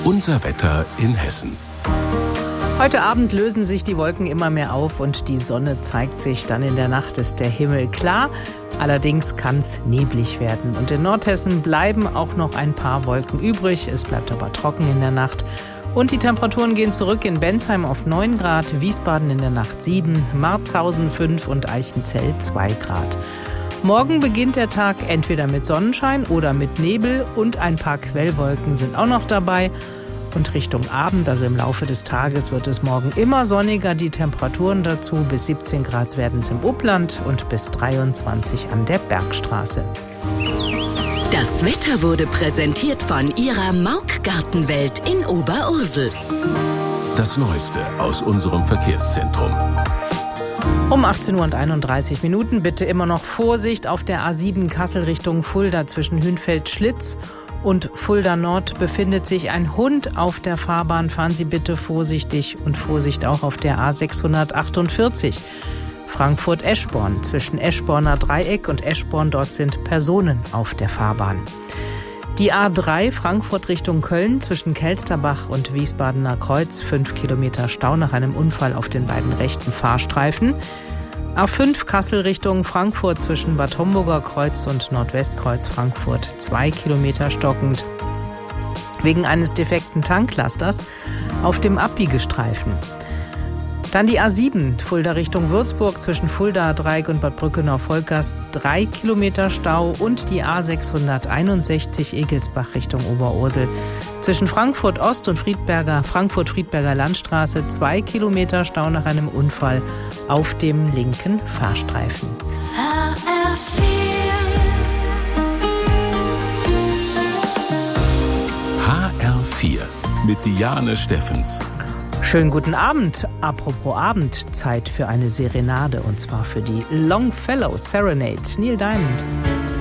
Unser Wetter in Hessen. Heute Abend lösen sich die Wolken immer mehr auf und die Sonne zeigt sich. Dann in der Nacht ist der Himmel klar. Allerdings kann es neblig werden. Und in Nordhessen bleiben auch noch ein paar Wolken übrig. Es bleibt aber trocken in der Nacht. Und die Temperaturen gehen zurück: in Bensheim auf 9 Grad, Wiesbaden in der Nacht 7, Marzahausen 5 und Eichenzell 2 Grad. Morgen beginnt der Tag entweder mit Sonnenschein oder mit Nebel und ein paar Quellwolken sind auch noch dabei. Und Richtung Abend, also im Laufe des Tages, wird es morgen immer sonniger. Die Temperaturen dazu: bis 17 Grad werden es im Upland und bis 23 an der Bergstraße. Das Wetter wurde präsentiert von Ihrer Mauck Gartenwelt in Oberursel. Das Neueste aus unserem Verkehrszentrum. Um 18:31 Uhr bitte immer noch Vorsicht auf der A7 Kassel Richtung Fulda zwischen Hünfeld-Schlitz und Fulda Nord befindet sich ein Hund auf der Fahrbahn. Fahren Sie bitte vorsichtig und Vorsicht auch auf der A648. Frankfurt-Eschborn zwischen Eschborner Dreieck und Eschborn, dort sind Personen auf der Fahrbahn. Die A3 Frankfurt Richtung Köln zwischen Kelsterbach und Wiesbadener Kreuz, 5 Kilometer Stau nach einem Unfall auf den beiden rechten Fahrstreifen. A5 Kassel Richtung Frankfurt zwischen Bad Homburger Kreuz und Nordwestkreuz Frankfurt, 2 Kilometer stockend. Wegen eines defekten Tanklasters auf dem Abbiegestreifen. Dann die A7 Fulda Richtung Würzburg zwischen Fulda Dreieck und Bad Brückenau-Volkers, 3 Kilometer Stau. Und die A661 Egelsbach Richtung Oberursel zwischen Frankfurt Ost und Frankfurt-Friedberger Landstraße, 2 Kilometer Stau nach einem Unfall auf dem linken Fahrstreifen. HR4 mit Diane Steffens. Schönen guten Abend. Apropos Abend, Zeit für eine Serenade, und zwar für die Longfellow Serenade. Neil Diamond.